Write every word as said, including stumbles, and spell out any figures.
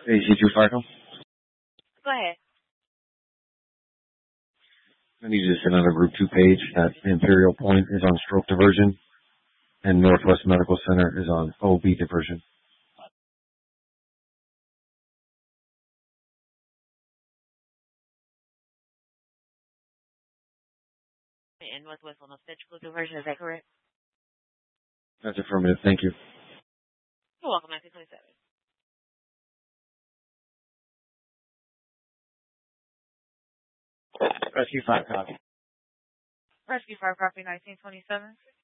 A C two Fargo. Go ahead. I need you to send out a Group two page that Imperial Point is on stroke diversion and Northwest Medical Center is on O B diversion. And Northwest on obstetrical diversion, is that correct? That's affirmative. Thank you. You're welcome, nineteen twenty-seven. Rescue five copy. Rescue five copy nineteen twenty-seven.